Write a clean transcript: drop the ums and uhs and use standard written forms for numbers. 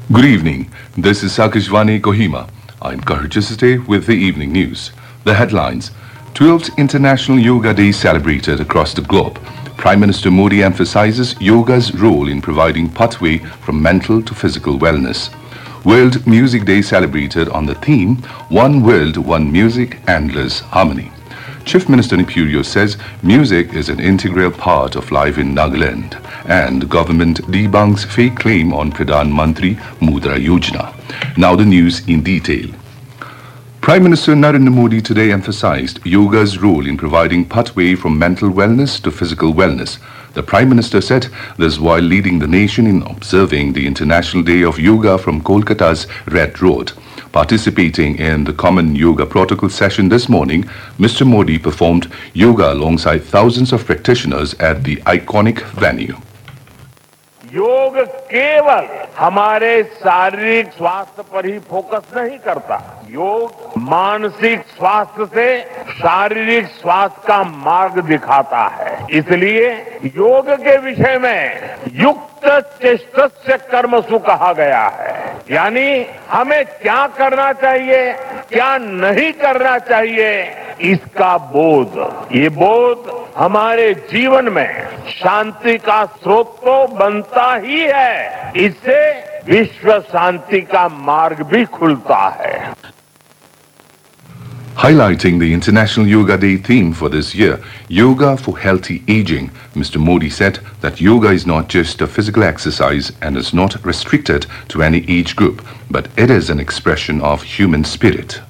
Good evening. This is Sakashvani Kohima. I'm Kahar Chisate with the evening news. The headlines: 12th International Yoga Day celebrated across the globe. Prime Minister Modi emphasizes yoga's role in providing pathway from mental to physical wellness. World Music Day celebrated on the theme One World, One Music, Endless Harmony. Chief Minister Nipurio says music is an integral part of life in Nagaland, and government debunks fake claim on Pradhan Mantri Mudra Yojana. Now the news in detail. Prime Minister Narendra Modi today emphasized yoga's role in providing pathway from mental wellness to physical wellness. The Prime Minister said this while leading the nation in observing the International Day of Yoga from Kolkata's Red Road. Participating in the Common Yoga Protocol session this morning, Mr. Modi performed yoga alongside thousands of practitioners at the iconic venue. योग केवल हमारे शारीरिक स्वास्थ्य पर ही focus नहीं करता। योग मानसिक स्वास्थ्य से शारीरिक स्वास्थ्य का मार्ग दिखाता है। इसलिए योग के विषय में युक्त चेष्टस्य कर्मसु कहा गया है, यानी हमें क्या करना चाहिए, क्या नहीं करना चाहिए, इसका बोध। ये बोध हमारे जीवन में शांति का स्रोत तो बनता ही है, इससे विश्व शांति का मार्ग भी खुलता है। Highlighting the International Yoga Day theme for this year, Yoga for Healthy Aging, Mr. Modi said that yoga is not just a physical exercise and is not restricted to any age group, but it is an expression of human spirit.